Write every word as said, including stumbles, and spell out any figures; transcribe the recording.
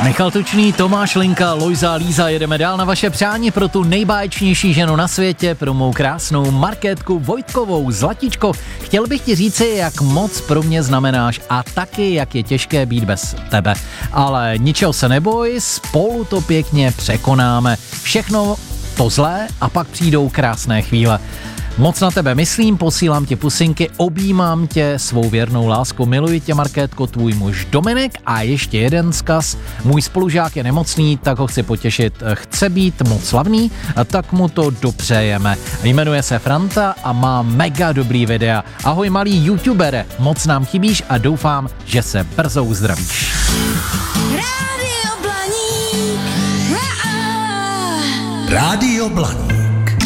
Michal Tučný, Tomáš Linka, Lojza, Líza, jedeme dál na vaše přání pro tu nejbáječnější ženu na světě, pro mou krásnou Markétku Vojtkovou. Zlatičko, chtěl bych ti říci, jak moc pro mě znamenáš a taky, jak je těžké být bez tebe. Ale ničeho se neboj, spolu to pěkně překonáme. Všechno to zlé a pak přijdou krásné chvíle. Moc na tebe myslím, posílám ti pusinky, objímám tě svou věrnou láskou, miluji tě, Markétko, tvůj muž Dominik. A ještě jeden vzkaz, můj spolužák je nemocný, tak ho chci potěšit, chce být moc slavný, tak mu to dopřejeme. Jmenuje se Franta a má mega dobrý videa. Ahoj malý youtubere, moc nám chybíš a doufám, že se brzo uzdravíš. Rádio Blaník. Rádio Blaník.